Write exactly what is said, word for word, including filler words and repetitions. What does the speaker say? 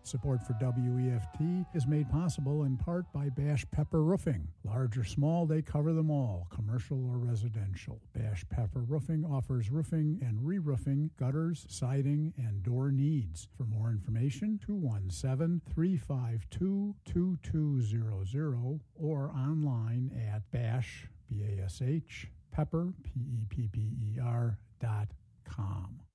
Support for W E F T is made possible in part by Bash Pepper Roofing. Large or small, they cover them all, commercial or residential. Bash Pepper Roofing offers roofing and re-roofing, gutters, siding, and door needs. For more information, two one seven, three five two, two two zero zero or online at bash, B A S H, pepper, P E P P E R, dot com.